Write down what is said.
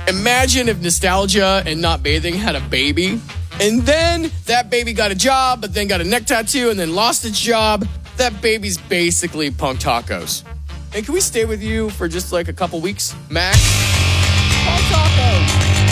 Imagine if Nostalgia and Not Bathing had a baby, and then that baby got a job, but then got a neck tattoo, and then lost its job. That baby's basically Punk Tacos. And can we stay with you for just like a couple weeks, Max? Punk Tacos!